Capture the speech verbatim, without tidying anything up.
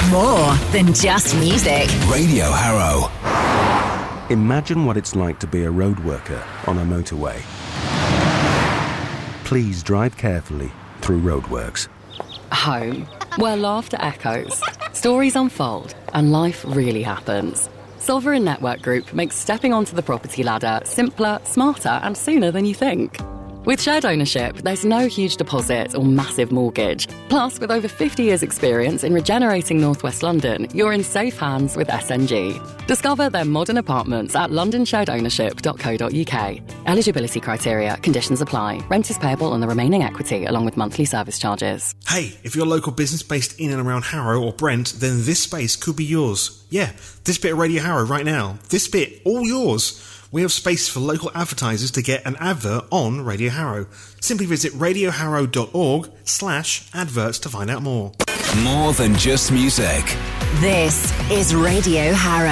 More than just music. Radio Harrow. Imagine what it's like to be a road worker on a motorway. Please drive carefully through roadworks. Home, where laughter echoes, stories unfold, and life really happens. Sovereign Network Group makes stepping onto the property ladder simpler, smarter, and sooner than you think. With shared ownership, there's no huge deposit or massive mortgage. Plus, with over fifty years' experience in regenerating North West London, you're in safe hands with S N G. Discover their modern apartments at london shared ownership dot co dot uk. Eligibility criteria, conditions apply. Rent is payable on the remaining equity along with monthly service charges. Hey, if you're a local business based in and around Harrow or Brent, then this space could be yours. Yeah, this bit of Radio Harrow right now. This bit, all yours. We have space for local advertisers to get an advert on Radio Harrow. Simply visit radio harrow dot org slash adverts to find out more. More than just music. This is Radio Harrow.